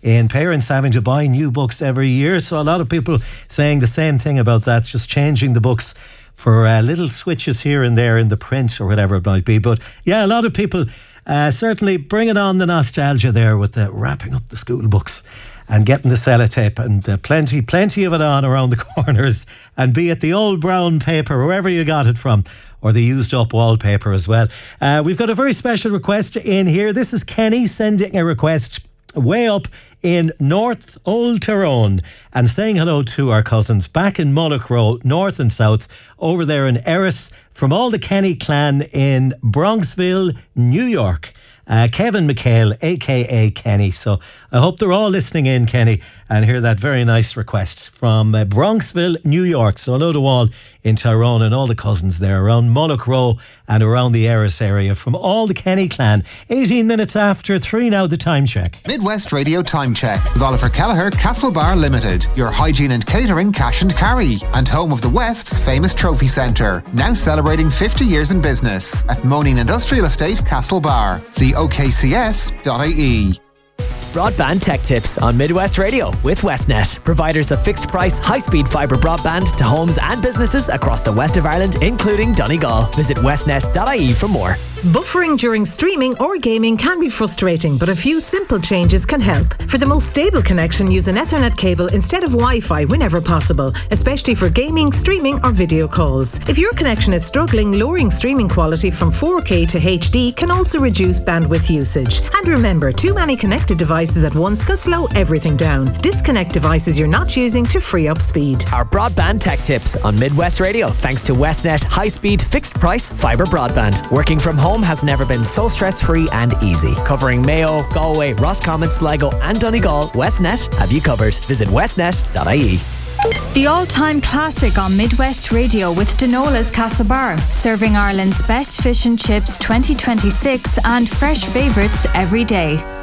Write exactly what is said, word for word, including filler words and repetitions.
in parents having to buy new books every year. So a lot of people saying the same thing about that, just changing the books for uh, little switches here and there in the print or whatever it might be. But yeah, a lot of people uh, certainly bringing on the nostalgia there with the wrapping up the school books and getting the sellotape, and uh, plenty, plenty of it on around the corners, and be it the old brown paper, wherever you got it from, or the used up wallpaper as well. Uh, we've got a very special request in here. This is Kenny sending a request way up in North Old Tyrone and saying hello to our cousins back in Mullaghrow, north and south, over there in Erris, from all the Kenny clan in Bronxville, New York. Uh, Kevin McHale, aka Kenny. So I hope they're all listening in, Kenny, and hear that very nice request from uh, Bronxville, New York. So hello to all in Tyrone and all the cousins there around Mullaghrow and around the Erris area from all the Kenny clan. eighteen minutes after three now, the time check. Midwest Radio Time Check with Oliver Kelleher, Castlebar Limited, your hygiene and catering cash and carry, and home of the West's famous trophy centre, now celebrating fifty years in business at Moaning Industrial Estate, Castlebar. See O K C S dot I E. Broadband Tech Tips on Midwest Radio with Westnet, providers of fixed price, high-speed fibre broadband to homes and businesses across the west of Ireland, including Donegal. Visit westnet dot I E for more. Buffering during streaming or gaming can be frustrating, but a few simple changes can help. For the most stable connection, use an Ethernet cable instead of Wi-Fi whenever possible, especially for gaming, streaming or video calls. If your connection is struggling, lowering streaming quality from four K to H D can also reduce bandwidth usage. And remember, too many connected devices at once can slow everything down. Disconnect devices you're not using to free up speed. Our Broadband Tech Tips on Midwest Radio, thanks to Westnet high-speed, fixed-price fibre broadband. Working from home has never been so stress-free and easy. Covering Mayo, Galway, Roscommon, Sligo and Donegal, Westnet have you covered. Visit westnet dot I E. The all-time classic on Midwest Radio with Denola's Castlebar, serving Ireland's best fish and chips twenty twenty-six and fresh favourites every day.